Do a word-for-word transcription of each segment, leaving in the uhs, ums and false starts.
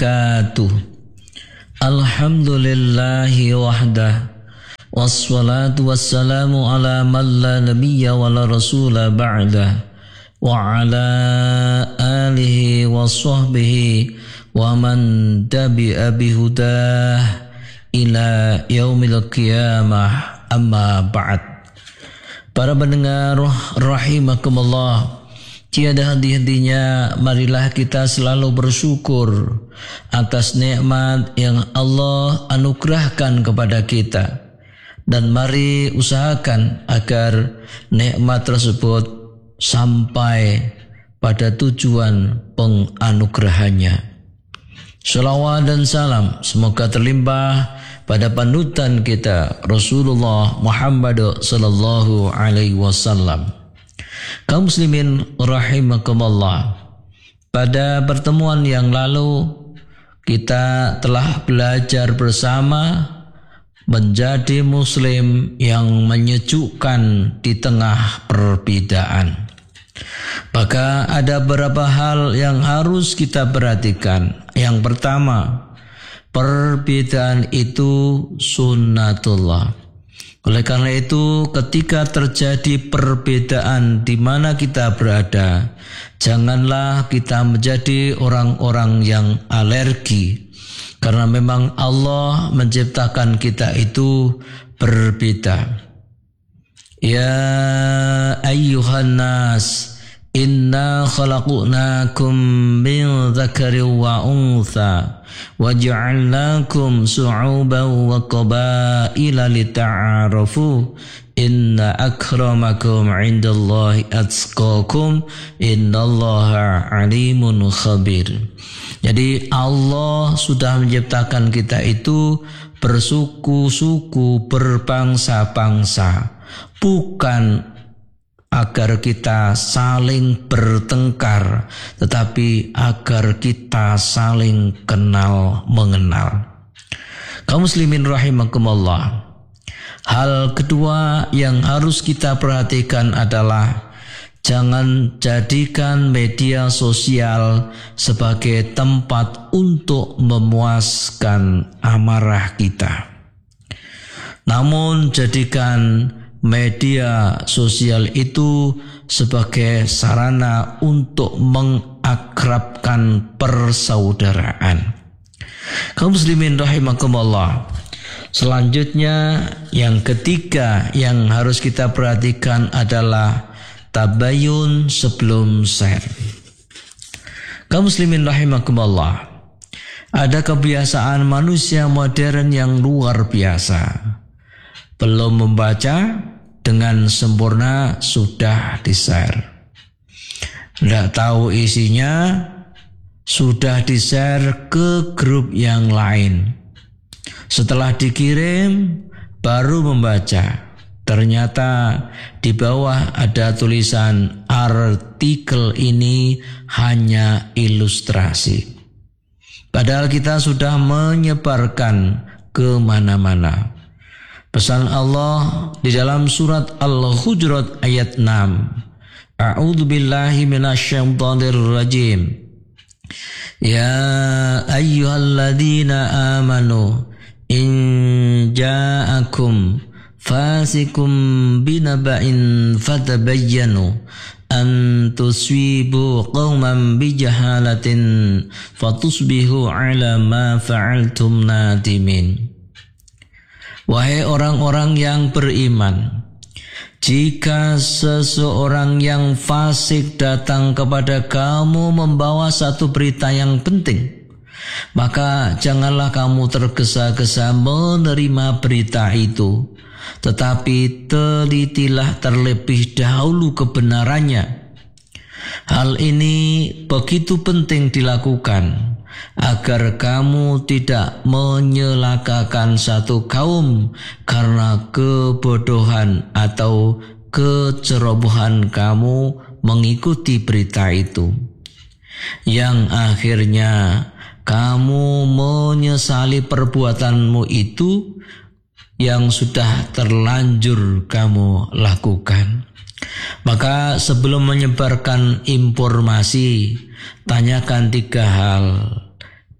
wabarakatuh. Alhamdulillahi wahdah, wassalatu wassalamu ala man la nabiyya wa la rasula ba'dah, wa ala alihi wa sahbihi wa man tabi'a bihudah ila yaumil qiyamah, amma ba'd. Para pendengar rahimakumullah, tiada henti-hentinya marilah kita selalu bersyukur atas nikmat yang Allah anugerahkan kepada kita, dan mari usahakan agar nikmat tersebut sampai pada tujuan penganugerahannya. Shalawat dan salam semoga terlimpah pada panutan kita Rasulullah Muhammad sallallahu alaihi wasallam. Kaum muslimin rahimakumullah, pada pertemuan yang lalu kita telah belajar bersama menjadi muslim yang menyejukkan di tengah perbedaan. Maka ada beberapa hal yang harus kita perhatikan. Yang pertama, perbedaan itu sunnatullah. Oleh karena itu, ketika terjadi perbedaan di mana kita berada, janganlah kita menjadi orang-orang yang alergi, karena memang Allah menciptakan kita itu berbeda. Ya ayyuhan nas, inna khalaqnakum min dzakarin wa untha wa ja'alnakum syu'uban wa qabaila lita'arafu inna akramakum 'indallahi atqakum innallaha 'alimun khabir. Jadi Allah sudah menciptakan kita itu bersuku-suku, berbangsa-bangsa, bukan agar kita saling bertengkar, tetapi agar kita saling kenal mengenal. Kaum muslimin rahimakumullah, hal kedua yang harus kita perhatikan adalah jangan jadikan media sosial sebagai tempat untuk memuaskan amarah kita, namun jadikan media sosial itu sebagai sarana untuk mengakrabkan persaudaraan. Kaum muslimin rahimakumullah, selanjutnya yang ketiga yang harus kita perhatikan adalah tabayun sebelum share. Kaum muslimin rahimakumullah, ada kebiasaan manusia modern yang luar biasa. Belum membaca, dengan sempurna sudah di-share. Tidak tahu isinya, sudah di-share ke grup yang lain. Setelah dikirim, baru membaca. Ternyata di bawah ada tulisan artikel ini hanya ilustrasi. Padahal kita sudah menyebarkan kemana-mana. Pesan Allah di dalam surat Al-Hujurat ayat enam. A'udzu billahi minasyaitonir rajim. Ya ayyuhalladzina amanu in ja'akum fasikum binaba'in fatabayyanu an tuswibu qauman bijahalatin fatusbihu ala ma fa'altum nadimin. Wahai orang-orang yang beriman, jika seseorang yang fasik datang kepada kamu membawa satu berita yang penting, maka janganlah kamu tergesa-gesa menerima berita itu, tetapi telitilah terlebih dahulu kebenarannya. Hal ini begitu penting dilakukan agar kamu tidak menyelakakan satu kaum karena kebodohan atau kecerobohan kamu mengikuti berita itu, yang akhirnya kamu menyesali perbuatanmu itu yang sudah terlanjur kamu lakukan. Maka sebelum menyebarkan informasi, tanyakan tiga hal.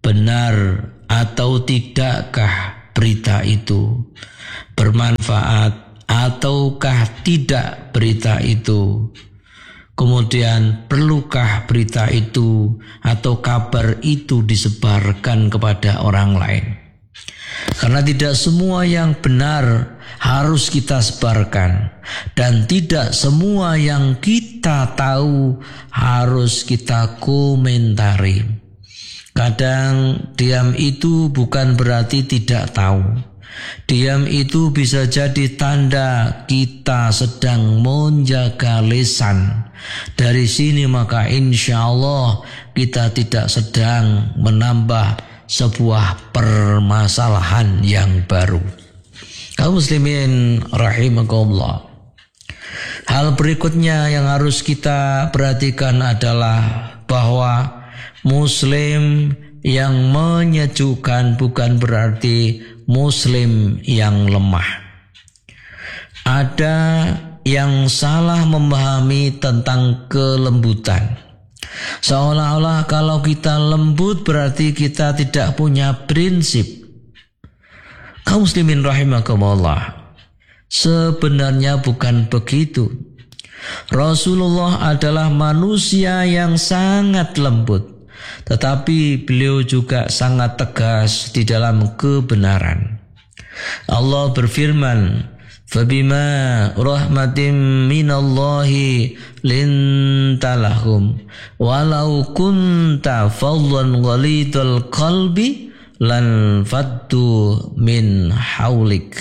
benar atau tidakkah berita itu, bermanfaat ataukah tidak berita itu, kemudian perlukah berita itu atau kabar itu disebarkan kepada orang lain. Karena tidak semua yang benar harus kita sebarkan, dan tidak semua yang kita tahu harus kita komentari. Kadang diam itu bukan berarti tidak tahu. Diam itu bisa jadi tanda kita sedang menjaga lisan. Dari sini maka insya Allah kita tidak sedang menambah sebuah permasalahan yang baru. Kaum muslimin rahimakumullah. Hal berikutnya yang harus kita perhatikan adalah bahwa Muslim yang menyejukkan bukan berarti Muslim yang lemah. Ada yang salah memahami tentang kelembutan. Seolah-olah kalau kita lembut berarti kita tidak punya prinsip. Kaum muslimin rahimakumullah, sebenarnya bukan begitu. Rasulullah adalah manusia yang sangat lembut, tetapi beliau juga sangat tegas di dalam kebenaran. Allah berfirman, "Fabima rahmatin minallahi lintalahum walau kunta fadlan ghalidul qalbi lan faddu min haulik."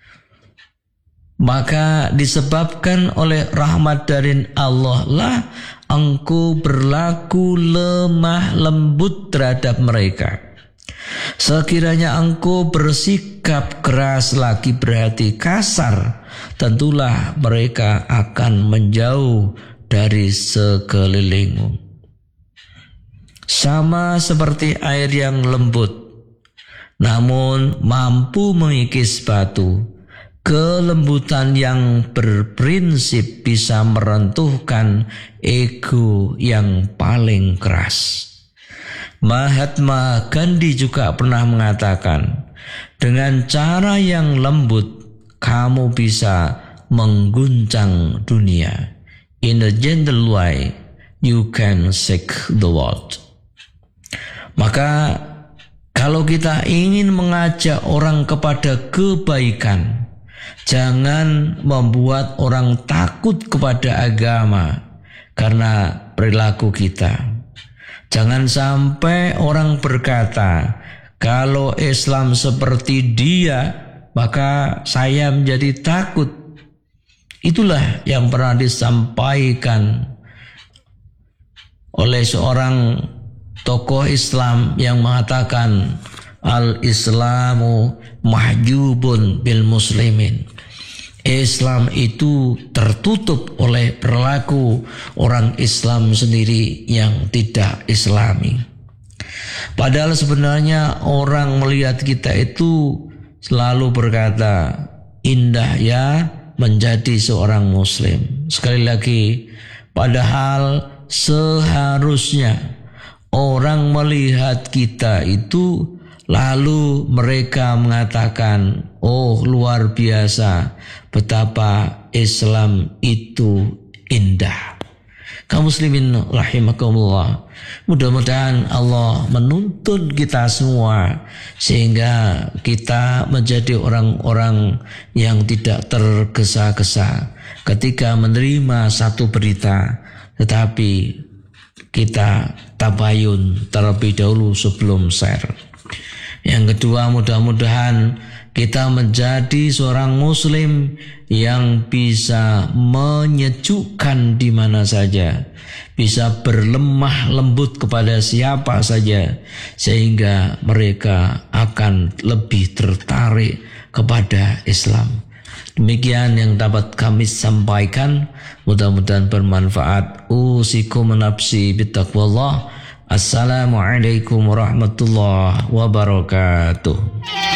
Maka disebabkan oleh rahmat dari Allah lah engkau berlaku lemah lembut terhadap mereka. Sekiranya engkau bersikap keras lagi berhati kasar, tentulah mereka akan menjauh dari sekelilingmu. Sama seperti air yang lembut, namun mampu mengikis batu. Kelembutan yang berprinsip bisa meruntuhkan ego yang paling keras. Mahatma Gandhi juga pernah mengatakan, dengan cara yang lembut kamu bisa mengguncang dunia. In a gentle way you can shake the world. Maka kalau kita ingin mengajak orang kepada kebaikan, jangan membuat orang takut kepada agama karena perilaku kita. Jangan sampai orang berkata, kalau Islam seperti dia, maka saya menjadi takut. Itulah yang pernah disampaikan oleh seorang tokoh Islam yang mengatakan, Al-Islamu mahjubun bil muslimin. Islam itu tertutup oleh perilaku orang Islam sendiri yang tidak Islami. Padahal sebenarnya orang melihat kita itu selalu berkata, indah ya menjadi seorang Muslim. Sekali lagi, padahal seharusnya orang melihat kita itu lalu mereka mengatakan, oh luar biasa betapa Islam itu indah. Kaum muslimin rahimakumullah, mudah-mudahan Allah menuntun kita semua sehingga kita menjadi orang-orang yang tidak tergesa-gesa ketika menerima satu berita, tetapi kita tabayun terlebih dahulu sebelum share. Yang kedua, mudah-mudahan kita menjadi seorang muslim yang bisa menyejukkan di mana saja, bisa berlemah lembut kepada siapa saja, sehingga mereka akan lebih tertarik kepada Islam. Demikian yang dapat kami sampaikan, mudah-mudahan bermanfaat. Usikum nafsi bittaqwallah. Assalamualaikum warahmatullahi wabarakatuh.